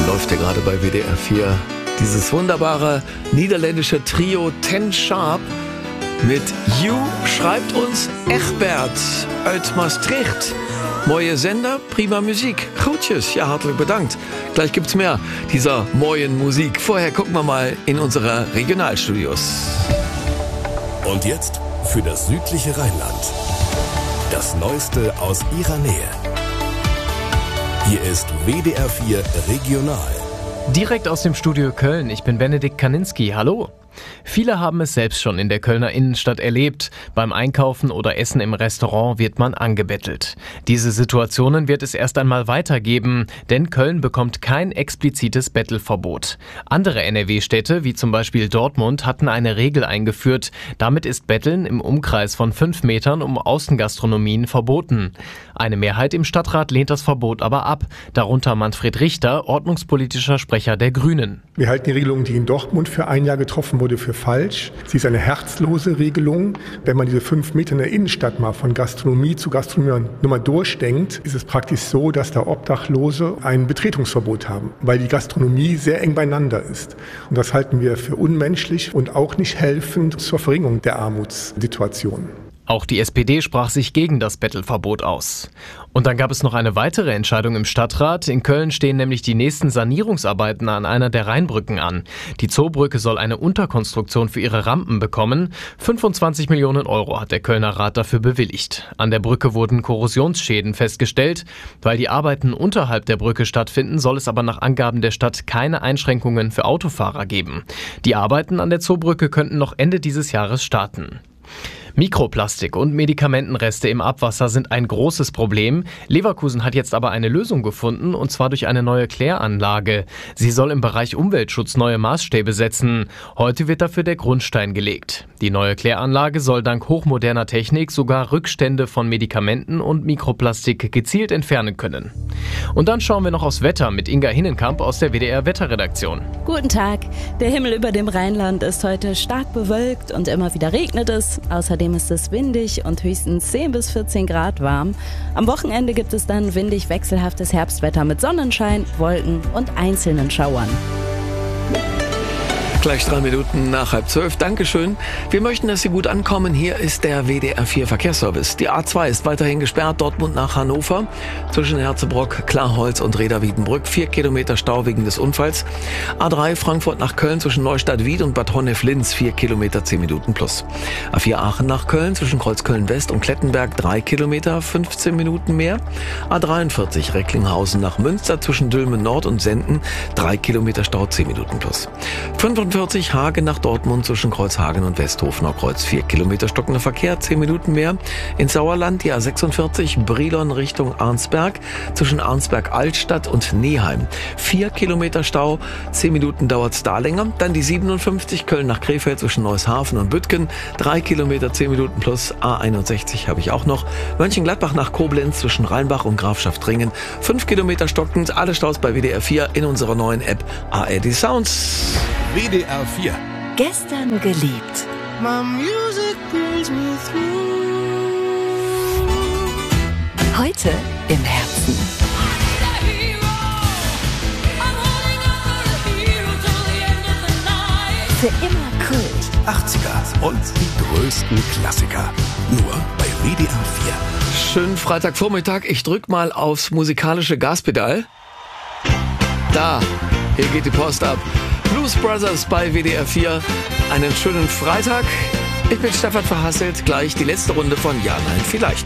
läuft ja gerade bei WDR 4 dieses wunderbare niederländische Trio Ten Sharp mit You, schreibt uns Egbert uit Maastricht. Mooie Sender, prima Musik. Groetjes, ja, hartelijk bedankt. Gleich gibt's mehr dieser mooien Musik. Vorher gucken wir mal in unsere Regionalstudios. Und jetzt für das südliche Rheinland. Das Neueste aus ihrer Nähe. Hier ist WDR 4 Regional. Direkt aus dem Studio Köln, ich bin Benedikt Kaninski, hallo. Viele haben es selbst schon in der Kölner Innenstadt erlebt. Beim Einkaufen oder Essen im Restaurant wird man angebettelt. Diese Situationen wird es erst einmal weitergeben, denn Köln bekommt kein explizites Bettelverbot. Andere NRW-Städte, wie zum Beispiel Dortmund, hatten eine Regel eingeführt. Damit ist Betteln im Umkreis von 5 Metern um Außengastronomien verboten. Eine Mehrheit im Stadtrat lehnt das Verbot aber ab. Darunter Manfred Richter, ordnungspolitischer Sprecher der Grünen. Wir halten die Regelung, die in Dortmund für ein Jahr getroffen wurde, für falsch. Sie ist eine herzlose Regelung. Wenn man diese 5 Meter in der Innenstadt mal von Gastronomie zu Gastronomie nur mal durchdenkt, ist es praktisch so, dass da Obdachlose ein Betretungsverbot haben, weil die Gastronomie sehr eng beieinander ist. Und das halten wir für unmenschlich und auch nicht helfend zur Verringerung der Armutssituation. Auch die SPD sprach sich gegen das Bettelverbot aus. Und dann gab es noch eine weitere Entscheidung im Stadtrat. In Köln stehen nämlich die nächsten Sanierungsarbeiten an einer der Rheinbrücken an. Die Zoobrücke soll eine Unterkonstruktion für ihre Rampen bekommen. 25 Millionen Euro hat der Kölner Rat dafür bewilligt. An der Brücke wurden Korrosionsschäden festgestellt. Weil die Arbeiten unterhalb der Brücke stattfinden, soll es aber nach Angaben der Stadt keine Einschränkungen für Autofahrer geben. Die Arbeiten an der Zoobrücke könnten noch Ende dieses Jahres starten. Mikroplastik und Medikamentenreste im Abwasser sind ein großes Problem. Leverkusen hat jetzt aber eine Lösung gefunden, und zwar durch eine neue Kläranlage. Sie soll im Bereich Umweltschutz neue Maßstäbe setzen. Heute wird dafür der Grundstein gelegt. Die neue Kläranlage soll dank hochmoderner Technik sogar Rückstände von Medikamenten und Mikroplastik gezielt entfernen können. Und dann schauen wir noch aufs Wetter mit Inga Hinnenkamp aus der WDR-Wetterredaktion. Guten Tag. Der Himmel über dem Rheinland ist heute stark bewölkt und immer wieder regnet es. Außerdem ist es windig und höchstens 10 bis 14 Grad warm. Am Wochenende gibt es dann windig wechselhaftes Herbstwetter mit Sonnenschein, Wolken und einzelnen Schauern. Gleich 3 Minuten nach 11:30. Dankeschön. Wir möchten, dass Sie gut ankommen. Hier ist der WDR 4 Verkehrsservice. Die A2 ist weiterhin gesperrt, Dortmund nach Hannover. Zwischen Herzebrock, Klarholz und Reda-Wiedenbrück. 4 Kilometer Stau wegen des Unfalls. A3 Frankfurt nach Köln zwischen Neustadt-Wied und Bad Honnef-Linz. 4 Kilometer, 10 Minuten plus. A4 Aachen nach Köln zwischen Kreuzköln-West und Klettenberg. 3 Kilometer, 15 Minuten mehr. A43 Recklinghausen nach Münster zwischen Dülmen Nord und Senden. 3 Kilometer Stau, 10 Minuten plus. 45 Hagen nach Dortmund zwischen Kreuzhagen und Westhofener Kreuz. 4 Kilometer stockender Verkehr, 10 Minuten mehr. In Sauerland die A46 Brilon Richtung Arnsberg zwischen Arnsberg-Altstadt und Neheim. 4 Kilometer Stau, 10 Minuten dauert's da länger. Dann die 57 Köln nach Krefeld zwischen Neushafen und Büttgen. 3 Kilometer, 10 Minuten plus. A61 habe ich auch noch. Mönchengladbach nach Koblenz zwischen Rheinbach und Grafschaft-Ringen. 5 Kilometer stockend. Alle Staus bei WDR 4 in unserer neuen App ARD Sounds. WDR 4. Gestern geliebt. My music brings me through. Heute im Herzen. Für immer Kult. 80er und die größten Klassiker. Nur bei WDR 4. Schönen Freitagvormittag. Ich drück mal aufs musikalische Gaspedal. Da, hier geht die Post ab. Blues Brothers bei WDR 4. Einen schönen Freitag. Ich bin Stefan Verhasselt. Gleich die letzte Runde von Ja, Nein, Vielleicht.